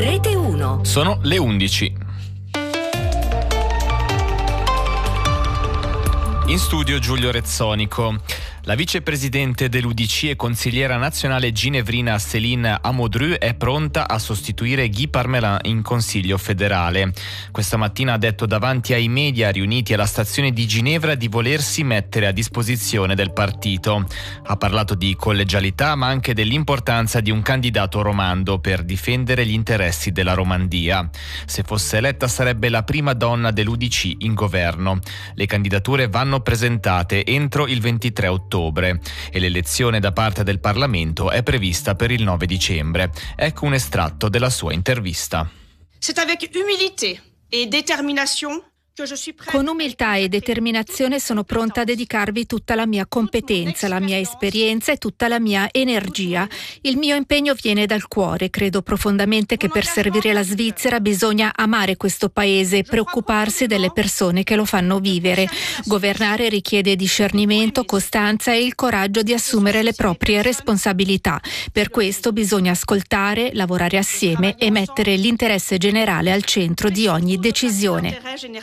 Rete 1. Sono le 11. In studio Giulio Rezzonico. La vicepresidente dell'UDC e consigliera nazionale ginevrina Céline Amodru è pronta a sostituire Guy Parmelin in Consiglio federale. Questa mattina ha detto davanti ai media riuniti alla stazione di Ginevra di volersi mettere a disposizione del partito. Ha parlato di collegialità ma anche dell'importanza di un candidato romando per difendere gli interessi della Romandia. Se fosse eletta sarebbe la prima donna dell'UDC in governo. Le candidature vanno presentate entro il 23 ottobre e l'elezione da parte del Parlamento è prevista per il 9 dicembre. Ecco un estratto della sua intervista. C'est avec humilité et détermination. Con umiltà e determinazione sono pronta a dedicarvi tutta la mia competenza, la mia esperienza e tutta la mia energia. Il mio impegno viene dal cuore. Credo profondamente che per servire la Svizzera bisogna amare questo paese e preoccuparsi delle persone che lo fanno vivere. Governare richiede discernimento, costanza e il coraggio di assumere le proprie responsabilità. Per questo bisogna ascoltare, lavorare assieme e mettere l'interesse generale al centro di ogni decisione.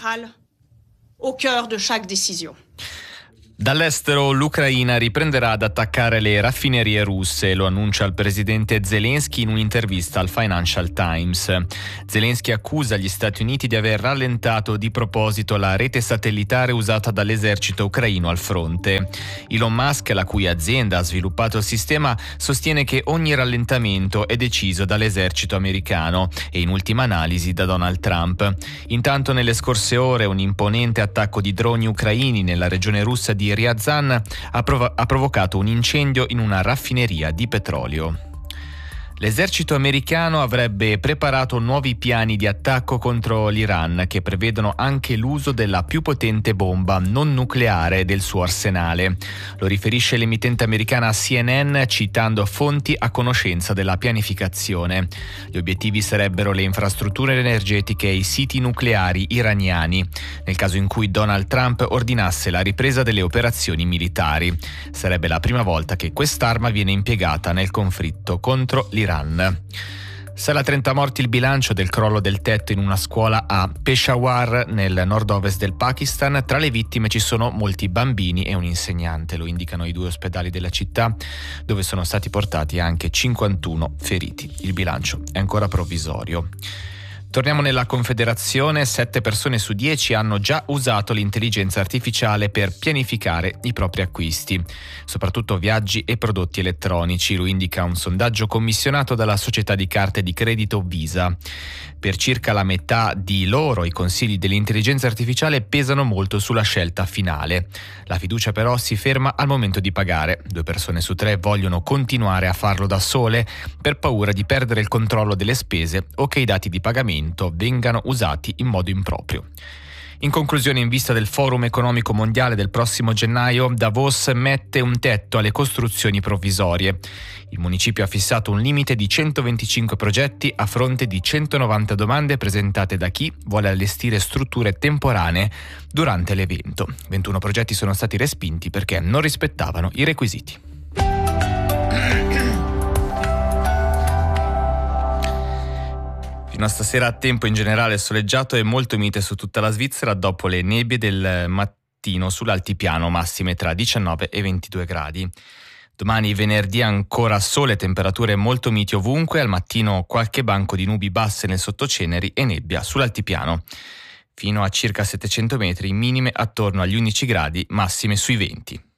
Au cœur de chaque décision. Dall'estero l'Ucraina riprenderà ad attaccare le raffinerie russe, lo annuncia il presidente Zelensky in un'intervista al Financial Times. Zelensky accusa gli Stati Uniti di aver rallentato di proposito la rete satellitare usata dall'esercito ucraino al fronte. Elon Musk, la cui azienda ha sviluppato il sistema, sostiene che ogni rallentamento è deciso dall'esercito americano e in ultima analisi da Donald Trump. Intanto nelle scorse ore un imponente attacco di droni ucraini nella regione russa di Ryazan ha provocato un incendio in una raffineria di petrolio. L'esercito americano avrebbe preparato nuovi piani di attacco contro l'Iran che prevedono anche l'uso della più potente bomba non nucleare del suo arsenale. Lo riferisce l'emittente americana CNN citando fonti a conoscenza della pianificazione. Gli obiettivi sarebbero le infrastrutture energetiche e i siti nucleari iraniani, nel caso in cui Donald Trump ordinasse la ripresa delle operazioni militari. Sarebbe la prima volta che quest'arma viene impiegata nel conflitto contro l'Iran. Sarà 30 morti il bilancio del crollo del tetto in una scuola a Peshawar, nel nord-ovest del Pakistan. Tra le vittime ci sono molti bambini e un insegnante, lo indicano i 2 ospedali della città, dove sono stati portati anche 51 feriti. Il bilancio è ancora provvisorio. Torniamo nella Confederazione. 7 persone su 10 hanno già usato l'intelligenza artificiale per pianificare i propri acquisti, soprattutto viaggi e prodotti elettronici, lo indica un sondaggio commissionato dalla società di carte di credito Visa. Per circa la metà di loro i consigli dell'intelligenza artificiale pesano molto sulla scelta finale. La fiducia però si ferma al momento di pagare. 2 persone su 3 vogliono continuare a farlo da sole per paura di perdere il controllo delle spese o che i dati di pagamento vengano usati in modo improprio. In conclusione, in vista del Forum economico mondiale del prossimo gennaio, Davos mette un tetto alle costruzioni provvisorie. Il municipio ha fissato un limite di 125 progetti a fronte di 190 domande presentate da chi vuole allestire strutture temporanee durante l'evento. 21 progetti sono stati respinti perché non rispettavano i requisiti. Fino a stasera a tempo in generale soleggiato e molto mite su tutta la Svizzera dopo le nebbie del mattino sull'altipiano, massime tra 19 e 22 gradi. Domani venerdì ancora sole, temperature molto miti ovunque, al mattino qualche banco di nubi basse nel sottoceneri e nebbia sull'altipiano. Fino a circa 700 metri, minime attorno agli 11 gradi, massime sui 20.